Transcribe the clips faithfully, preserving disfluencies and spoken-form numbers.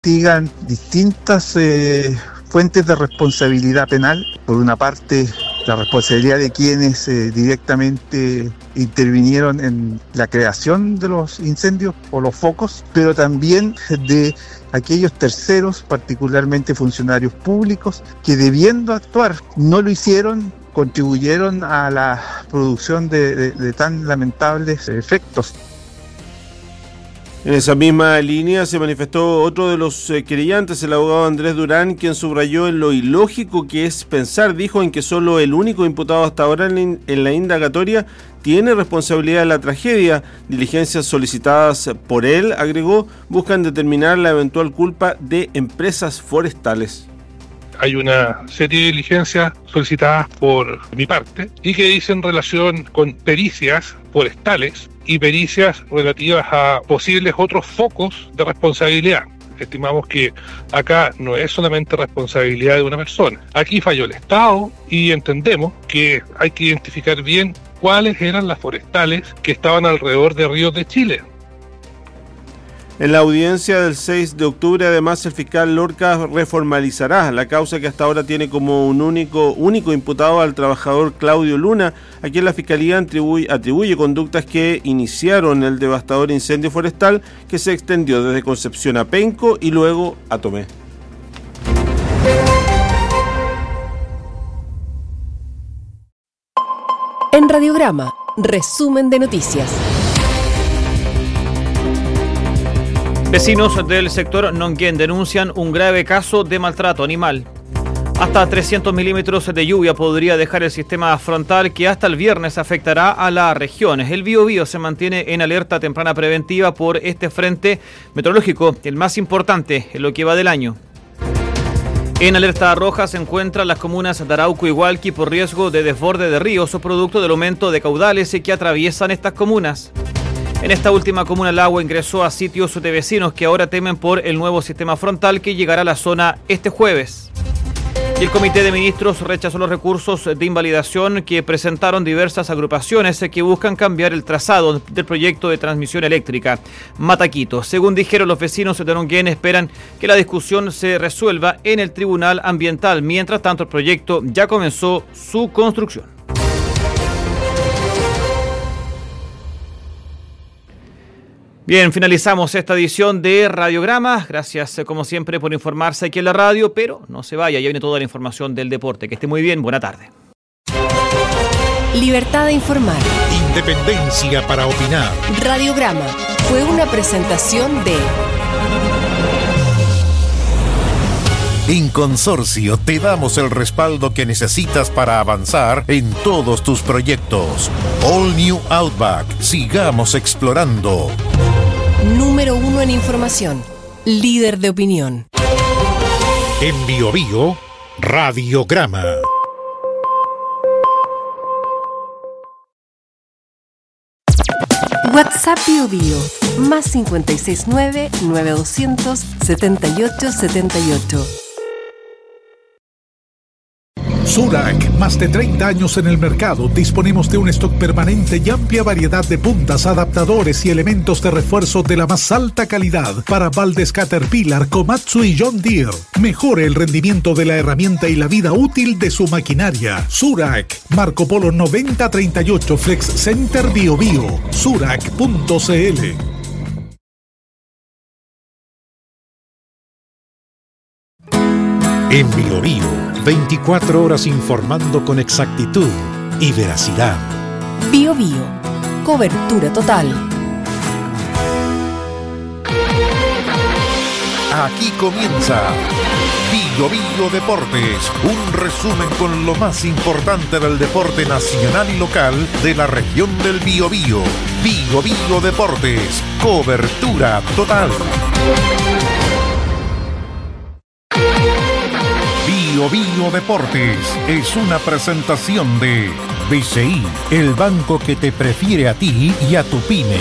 investigan distintas eh, fuentes de responsabilidad penal. Por una parte, la responsabilidad de quienes eh, directamente intervinieron en la creación de los incendios o los focos, pero también de aquellos terceros, particularmente funcionarios públicos, que debiendo actuar no lo hicieron, contribuyeron a la producción de, de, de tan lamentables efectos. En esa misma línea se manifestó otro de los eh, querellantes, el abogado Andrés Durán, quien subrayó en lo ilógico que es pensar, dijo, en que solo el único imputado hasta ahora en, in, en la indagatoria tiene responsabilidad de la tragedia. Diligencias solicitadas por él, agregó, buscan determinar la eventual culpa de empresas forestales. Hay una serie de diligencias solicitadas por mi parte y que dicen relación con pericias forestales y pericias relativas a posibles otros focos de responsabilidad. Estimamos que acá no es solamente responsabilidad de una persona. Aquí falló el Estado y entendemos que hay que identificar bien cuáles eran las forestales que estaban alrededor de ríos de Chile. En la audiencia del seis de octubre, además, el fiscal Lorca reformalizará la causa que hasta ahora tiene como un único, único imputado al trabajador Claudio Luna, a quien la Fiscalía atribuye, atribuye conductas que iniciaron el devastador incendio forestal que se extendió desde Concepción a Penco y luego a Tomé. En Radiograma, resumen de noticias. Vecinos del sector Nonquén denuncian un grave caso de maltrato animal. Hasta trescientos milímetros de lluvia podría dejar el sistema frontal que hasta el viernes afectará a la región. El Biobío se mantiene en alerta temprana preventiva por este frente meteorológico, el más importante en lo que va del año. En alerta roja se encuentran las comunas de Arauco y Hualqui por riesgo de desborde de ríos o producto del aumento de caudales que atraviesan estas comunas. En esta última comuna el agua ingresó a sitios de vecinos que ahora temen por el nuevo sistema frontal que llegará a la zona este jueves. Y el Comité de Ministros rechazó los recursos de invalidación que presentaron diversas agrupaciones que buscan cambiar el trazado del proyecto de transmisión eléctrica Mataquito. Según dijeron los vecinos de Nonquén, esperan que la discusión se resuelva en el Tribunal Ambiental. Mientras tanto, el proyecto ya comenzó su construcción. Bien, finalizamos esta edición de Radiograma. Gracias, como siempre, por informarse aquí en la radio, pero no se vaya, ya viene toda la información del deporte. Que esté muy bien, buena tarde. Libertad de informar. Independencia para opinar. Radiograma fue una presentación de... En Consorcio te damos el respaldo que necesitas para avanzar en todos tus proyectos. All New Outback. Sigamos explorando. Número uno en información. Líder de opinión. En Biobío, Radiograma. WhatsApp Biobío. Más cinco seis nueve, nueve dos cero cero, siete ocho siete ocho. Surac, más de treinta años en el mercado. Disponemos de un stock permanente y amplia variedad de puntas, adaptadores y elementos de refuerzo de la más alta calidad para baldes Caterpillar, Komatsu y John Deere. Mejore el rendimiento de la herramienta y la vida útil de su maquinaria. Surac, Marco Polo noventa treinta y ocho, Flex Center Biobío. Surac punto c l. En Biobío, veinticuatro horas informando con exactitud y veracidad. Biobío, cobertura total. Aquí comienza Biobío Deportes, un resumen con lo más importante del deporte nacional y local de la región del Biobío. Biobío Deportes, cobertura total. Biobío Deportes es una presentación de B C I, el banco que te prefiere a ti y a tu pyme.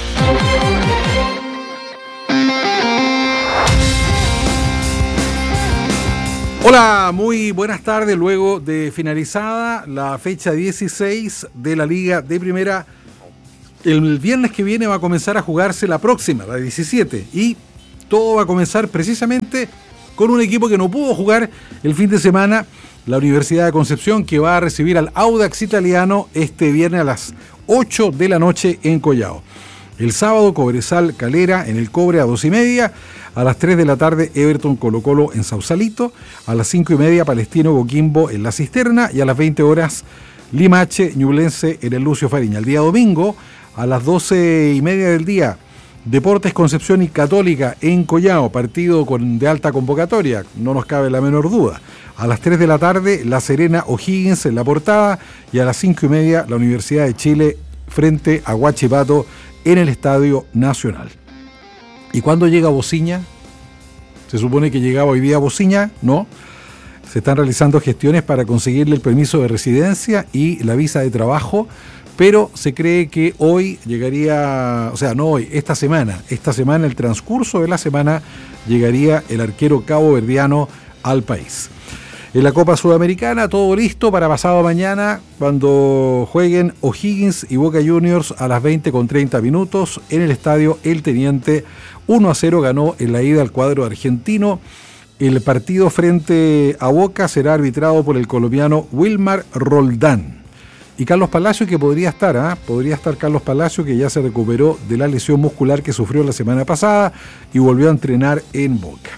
Hola, muy buenas tardes. Luego de finalizada la fecha dieciséis de la Liga de Primera, el viernes que viene va a comenzar a jugarse la próxima, la diecisiete, y todo va a comenzar precisamente con un equipo que no pudo jugar el fin de semana, la Universidad de Concepción, que va a recibir al Audax Italiano este viernes a las ocho de la noche en Collao. El sábado, Cobresal Calera en el Cobre a dos y media. A las tres de la tarde, Everton Colo Colo en Sausalito. A las cinco y media, Palestino Coquimbo en La Cisterna. Y a las veinte horas, Limache Ñublense en el Lucio Fariña. El día domingo, a las doce y media del día, Deportes Concepción y Católica en Collao, partido con, de alta convocatoria, no nos cabe la menor duda. A las tres de la tarde, La Serena O'Higgins en La Portada. Y a las cinco y media, la Universidad de Chile frente a Huachipato en el Estadio Nacional. ¿Y cuándo llega Bociña? Se supone que llegaba hoy día Bociña, ¿no? Se están realizando gestiones para conseguirle el permiso de residencia y la visa de trabajo, pero se cree que hoy llegaría, o sea, no hoy, esta semana, esta semana, el transcurso de la semana, llegaría el arquero caboverdiano al país. En la Copa Sudamericana, todo listo para pasado mañana, cuando jueguen O'Higgins y Boca Juniors a las veinte con treinta minutos en el estadio El Teniente. uno a cero ganó en la ida al cuadro argentino. El partido frente a Boca será arbitrado por el colombiano Wilmar Roldán. Y Carlos Palacio, que podría estar, ¿eh? podría estar Carlos Palacio, que ya se recuperó de la lesión muscular que sufrió la semana pasada y volvió a entrenar en Boca.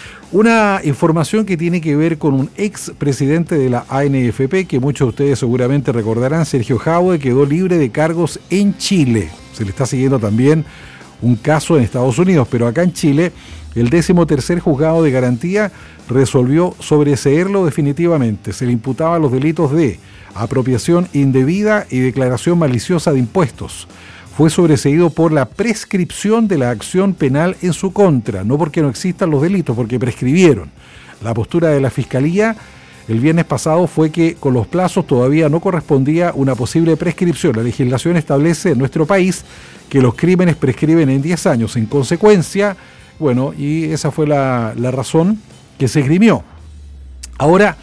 Una información que tiene que ver con un ex presidente de la A N F P, que muchos de ustedes seguramente recordarán, Sergio Jadue, quedó libre de cargos en Chile. Se le está siguiendo también un caso en Estados Unidos, pero acá en Chile, el décimo tercer juzgado de garantía resolvió sobreseerlo definitivamente. Se le imputaban los delitos de apropiación indebida y declaración maliciosa de impuestos. Fue sobreseído por la prescripción de la acción penal en su contra, no porque no existan los delitos, porque prescribieron. La postura de la Fiscalía el viernes pasado fue que con los plazos todavía no correspondía una posible prescripción. La legislación establece en nuestro país que los crímenes prescriben en diez años. En consecuencia, bueno, y esa fue la, la razón que se esgrimió. Ahora,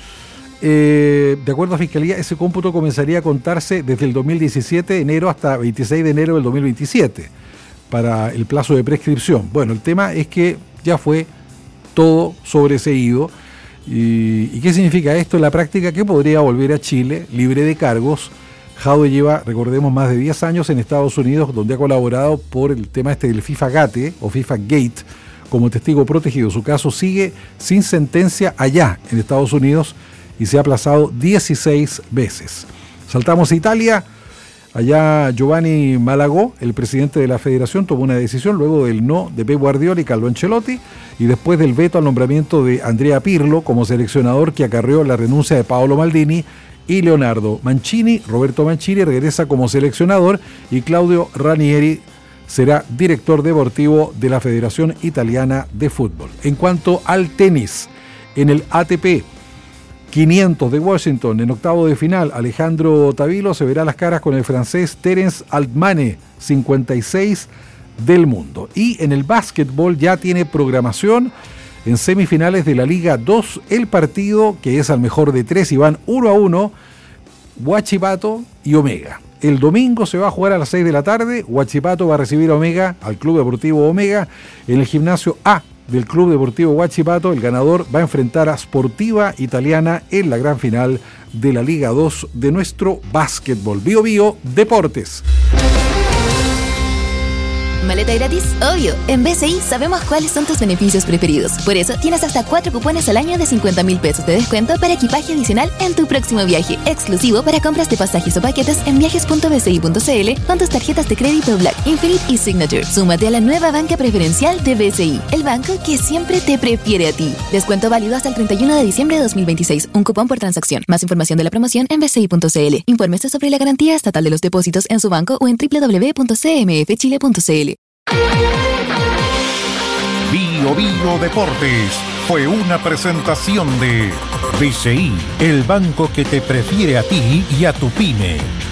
Eh, de acuerdo a Fiscalía, ese cómputo comenzaría a contarse desde el dos mil diecisiete, enero, hasta veintiséis de enero del dos mil veintisiete, para el plazo de prescripción. Bueno, el tema es que ya fue todo sobreseído. ¿Y, ¿y qué significa esto en la práctica? Que podría volver a Chile libre de cargos. Jadue lleva, recordemos, más de diez años en Estados Unidos, donde ha colaborado por el tema este del FIFA Gate o FIFA Gate como testigo protegido. Su caso sigue sin sentencia allá en Estados Unidos y se ha aplazado dieciséis veces. Saltamos a Italia. Allá Giovanni Malagò, el presidente de la federación, tomó una decisión luego del no de Pep Guardiola y Carlo Ancelotti y después del veto al nombramiento de Andrea Pirlo como seleccionador, que acarreó la renuncia de Paolo Maldini, y Leonardo Mancini. Roberto Mancini regresa como seleccionador y Claudio Ranieri será director deportivo de la Federación Italiana de Fútbol. En cuanto al tenis, en el A T P quinientos de Washington, en octavo de final, Alejandro Tavilo se verá las caras con el francés Terence Altmane, cincuenta y seis del mundo. Y en el básquetbol ya tiene programación en semifinales de la Liga dos, el partido que es al mejor de tres y van uno a uno, Huachipato y Omega. El domingo se va a jugar a las seis de la tarde, Huachipato va a recibir a Omega, al Club Deportivo Omega, en el gimnasio A del Club Deportivo Huachipato. El ganador va a enfrentar a Sportiva Italiana en la gran final de la Liga dos de nuestro básquetbol. Bio Bio Deportes. ¿Maleta gratis? Obvio. En B C I sabemos cuáles son tus beneficios preferidos. Por eso tienes hasta cuatro cupones al año de cincuenta mil pesos de descuento para equipaje adicional en tu próximo viaje. Exclusivo para compras de pasajes o paquetes en viajes punto b c i punto c l con tus tarjetas de crédito Black, Infinite y Signature. Súmate a la nueva banca preferencial de B C I, el banco que siempre te prefiere a ti. Descuento válido hasta el treinta y uno de diciembre de dos mil veintiséis. Un cupón por transacción. Más información de la promoción en b c i punto c l. Infórmese sobre la garantía estatal de los depósitos en su banco o en doble u doble u doble u punto c m f chile punto c l. Bio Bio Deportes fue una presentación de B C I, el banco que te prefiere a ti y a tu pyme.